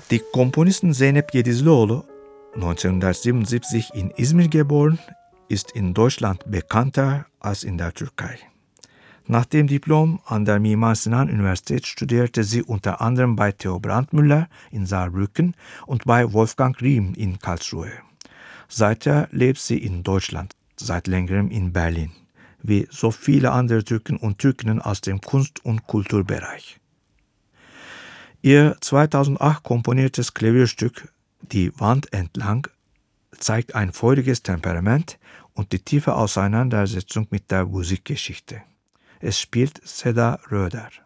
Die Komponistin Zeynep Gedizlioğlu, 1977 in Izmir geboren, ist in Deutschland bekannter als in der Türkei. Nach dem Diplom an der Mimar-Sinan-Universität studierte sie unter anderem bei Theo Brandmüller in Saarbrücken und bei Wolfgang Riem in Karlsruhe. Seither lebt sie in Deutschland, seit längerem in Berlin, wie so viele andere Türken und Türkinnen aus dem Kunst- und Kulturbereich. Ihr 2008 komponiertes Klavierstück »Die Wand entlang« zeigt ein feuriges Temperament und die tiefe Auseinandersetzung mit der Musikgeschichte. Es spielt Seda Röder.